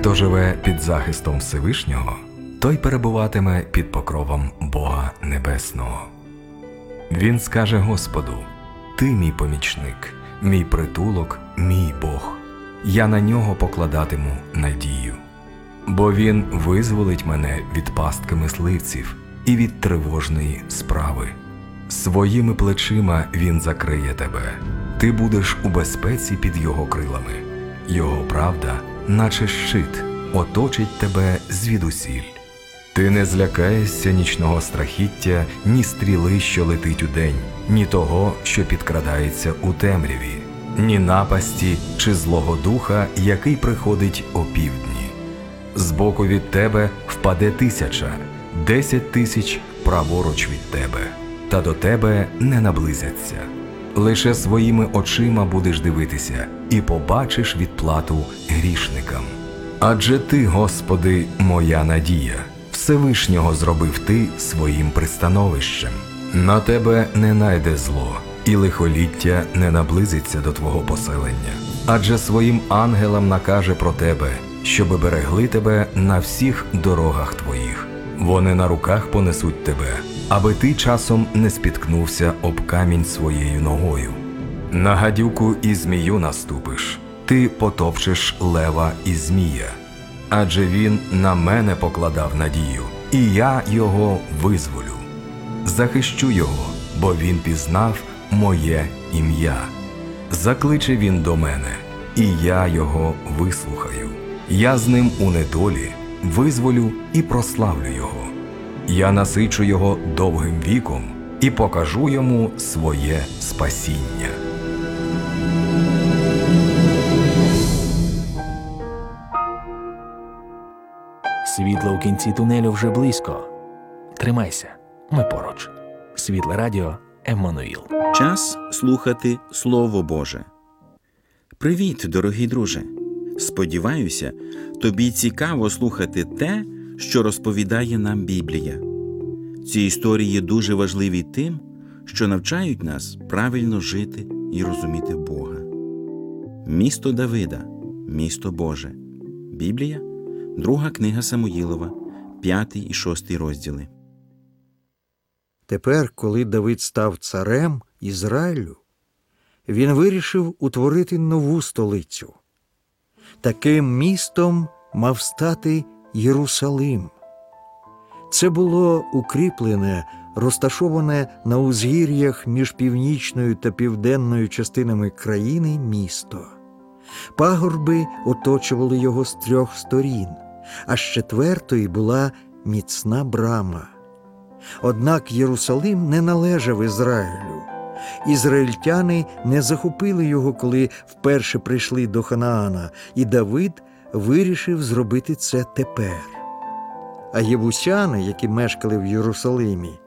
Хто живе під захистом Всевишнього, той перебуватиме під покровом Бога Небесного. Він скаже Господу: «Ти мій помічник, мій притулок, мій Бог. Я на нього покладатиму надію. Бо він визволить мене від пастки мисливців і від тривожної справи. Своїми плечима він закриє тебе. Ти будеш у безпеці під його крилами. Його правда, наче щит, оточить тебе звідусіль. Ти не злякаєшся нічного страхіття, ні стріли, що летить удень, ні того, що підкрадається у темряві, ні напасті чи злого духа, який приходить опівдні. Збоку від тебе впаде 1000, 10 000 праворуч від тебе, та до тебе не наблизяться. Лише своїми очима будеш дивитися і побачиш відплату грішникам. Адже ти, Господи, моя надія, Всевишнього зробив ти своїм пристановищем. На тебе не найде зло, і лихоліття не наблизиться до твого поселення. Адже своїм ангелам накаже про тебе, щоби берегли тебе на всіх дорогах твоїх. Вони на руках понесуть тебе, аби ти часом не спіткнувся об камінь своєю ногою. На гадюку і змію наступиш, ти потопчеш лева і змія. Адже він на мене покладав надію, і я його визволю. Захищу його, бо він пізнав моє ім'я. Закличе він до мене, і я його вислухаю. Я з ним у недолі визволю і прославлю його. Я насичу його довгим віком і покажу йому своє спасіння. Світло у кінці тунелю вже близько. Тримайся, ми поруч. Світле радіо Еммануїл. Час слухати Слово Боже. Привіт, дорогий друже! Сподіваюся, тобі цікаво слухати те, що розповідає нам Біблія. Ці історії дуже важливі тим, що навчають нас правильно жити і розуміти Бога. Місто Давида, місто Боже. Біблія, 2 книга Самуїлова, 5 і 6 розділи. Тепер, коли Давид став царем Ізраїлю, він вирішив утворити нову столицю. Таким містом мав стати Єрусалим. Це було укріплене, розташоване на узгір'ях між північною та південною частинами країни місто. Пагорби оточували його з 3 сторін, а з 4-ї була міцна брама. Однак Єрусалим не належав Ізраїлю. Ізраїльтяни не захопили його, коли вперше прийшли до Ханаана, і Давид вирішив зробити це тепер. А єбусяни, які мешкали в Єрусалимі,